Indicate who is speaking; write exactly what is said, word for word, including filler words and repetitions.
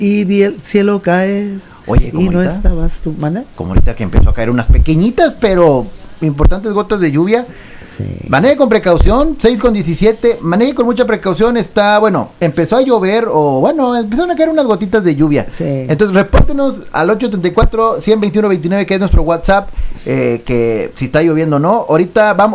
Speaker 1: y vi el cielo caer.
Speaker 2: Oye,
Speaker 1: y no
Speaker 2: ahorita,
Speaker 1: estabas tú, ¿manda?
Speaker 2: Como ahorita que empezó a caer unas pequeñitas, pero importantes gotas de lluvia.
Speaker 1: Sí.
Speaker 2: Maneje con precaución, seis con diecisiete, maneje con mucha precaución, está, bueno, empezó a llover o, bueno, empezaron a caer unas gotitas de lluvia.
Speaker 1: Sí.
Speaker 2: Entonces, repórtenos al ocho tres cuatro, uno cero dos uno, veintinueve, que es nuestro WhatsApp, eh, que si está lloviendo o no. Ahorita vamos.